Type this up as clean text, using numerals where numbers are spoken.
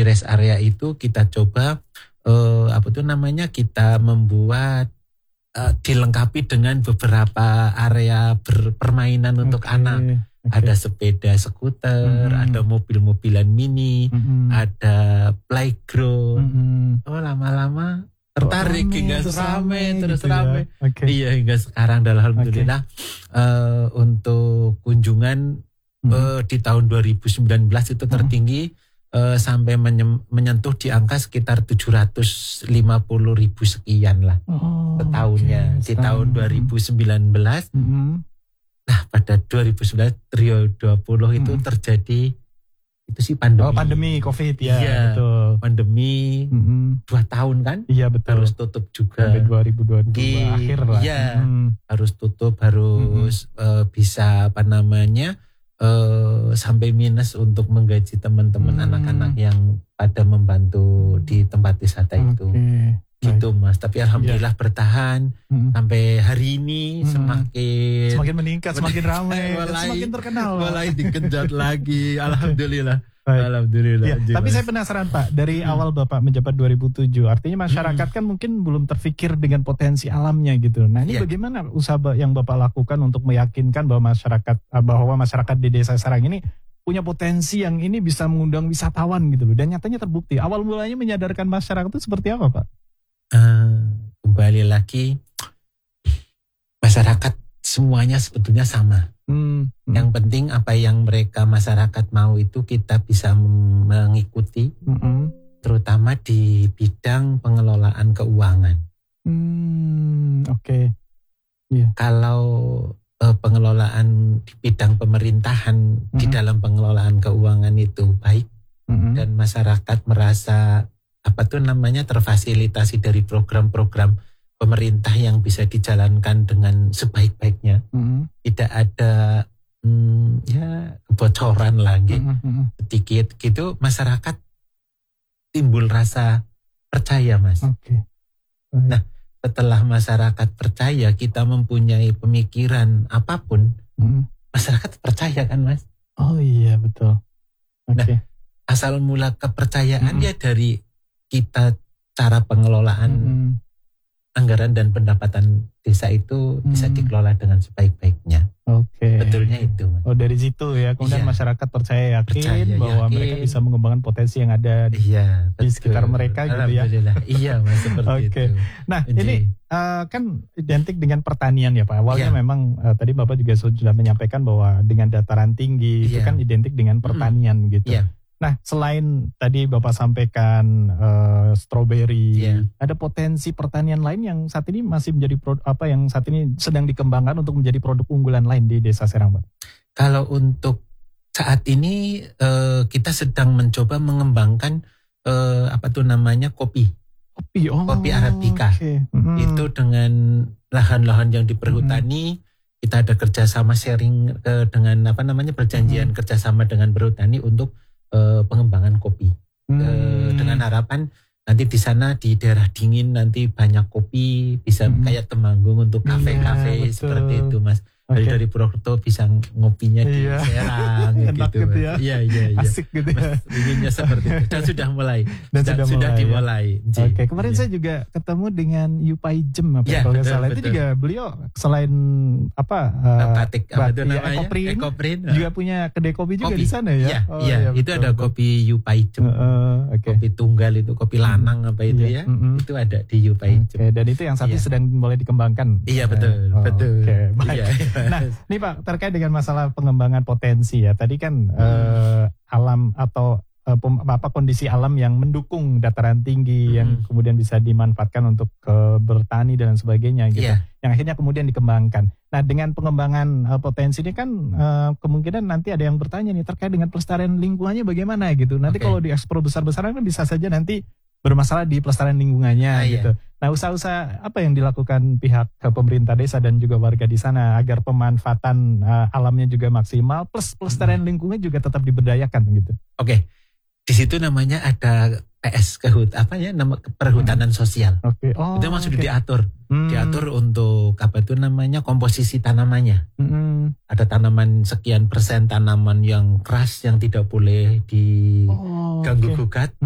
rest area itu kita coba kita membuat dilengkapi dengan beberapa area permainan untuk anak. Ada sepeda skuter, ada mobil-mobilan mini, ada playground. Lama-lama tertarik hingga rame. Iya, hingga sekarang alhamdulillah untuk kunjungan di tahun 2019 itu tertinggi sampai menyentuh di angka sekitar 750.000 sekian lah setahunnya. Di tahun 2019 nah pada 2019 trio 20 itu terjadi itu sih pandemi. Pandemi COVID ya. Iya, betul. Pandemi 2 tahun kan? Iya betul. Harus tutup juga. Sampai 2022 akhir lah. Iya, harus tutup, harus bisa sampai minus untuk menggaji teman-teman anak-anak yang pada membantu di tempat wisata itu. Gitu Mas, tapi alhamdulillah bertahan sampai hari ini semakin meningkat, semakin ramai, semakin terkenal. Mulai dikejar lagi, alhamdulillah. Alhamdulillah. Ya, tapi saya penasaran Pak, dari awal Bapak menjabat 2007, artinya masyarakat kan mungkin belum terfikir dengan potensi alamnya gitu. Nah ini bagaimana usaha yang Bapak lakukan untuk meyakinkan bahwa masyarakat di Desa Sarang ini punya potensi yang ini bisa mengundang wisatawan gitu loh, dan nyatanya terbukti. Awal mulanya menyadarkan masyarakat itu seperti apa Pak? Kembali lagi, masyarakat semuanya sebetulnya sama. Yang penting apa yang masyarakat mau itu kita bisa mengikuti, terutama di bidang pengelolaan keuangan. Kalau pengelolaan di bidang pemerintahan di dalam pengelolaan keuangan itu baik dan masyarakat merasa terfasilitasi dari program-program pemerintah yang bisa dijalankan dengan sebaik-baiknya, tidak ada kebocoran lagi sedikit gitu, masyarakat timbul rasa percaya Mas. Nah setelah masyarakat percaya, kita mempunyai pemikiran apapun, masyarakat percaya kan Mas? Oh iya betul. Nah asal mula kepercayaan ya dari kita, cara pengelolaan anggaran dan pendapatan desa itu bisa dikelola dengan sebaik-baiknya. Betulnya itu. Dari situ ya, kemudian masyarakat percaya bahwa mereka bisa mengembangkan potensi yang ada di sekitar mereka gitu ya. Iya Mas, seperti itu. Nah ini kan identik dengan pertanian ya Pak. Awalnya memang tadi Bapak juga sudah menyampaikan bahwa dengan dataran tinggi itu kan identik dengan pertanian gitu. Nah, selain tadi Bapak sampaikan stroberi, ada potensi pertanian lain yang saat ini masih menjadi yang saat ini sedang dikembangkan untuk menjadi produk unggulan lain di Desa Serang, Pak? Kalau untuk saat ini kita sedang mencoba mengembangkan kopi. Kopi Arabica. Itu dengan lahan-lahan yang diperhutani, kita ada kerjasama sharing dengan perjanjian kerjasama dengan berhutani untuk pengembangan kopi, dengan harapan nanti di sana di daerah dingin nanti banyak kopi, bisa kayak Temanggung untuk kafe-kafe seperti itu Mas. Dari Purwokerto bisa ngopinya di Serang gitu. Iya. Asik gitu ya. Mas, inginnya seperti itu. Dan sudah mulai. Sudah dimulai. Kemarin saya juga ketemu dengan Yupai Jem kalau nggak salah. Itu juga beliau selain batik Ekoprint juga punya kedai kopi juga di sana ya. Iya, itu ada kopi Yupai Jem. Kopi tunggal itu, kopi lanang ya. Itu ada di Yupai Jem. Dan itu yang saat ini sedang mulai dikembangkan. Iya, betul. Baik. Nah, ini Pak, terkait dengan masalah pengembangan potensi ya. Tadi kan alam atau kondisi alam yang mendukung dataran tinggi yang kemudian bisa dimanfaatkan untuk bertani dan sebagainya gitu. Yang akhirnya kemudian dikembangkan. Nah, dengan pengembangan potensi ini kan kemungkinan nanti ada yang bertanya nih terkait dengan pelestarian lingkungannya bagaimana gitu. Nanti kalau diekspor besar-besaran kan bisa saja nanti bermasalah di pelestarian lingkungannya gitu. Nah, usaha-usaha apa yang dilakukan pihak pemerintah desa dan juga warga di sana agar pemanfaatan alamnya juga maksimal plus pelestarian lingkungan juga tetap diberdayakan gitu. Di situ namanya ada PS nama perhutanan sosial. Itu masuk diatur. Diatur untuk komposisi tanamannya. Ada tanaman sekian persen tanaman yang keras yang tidak boleh diganggu gugat.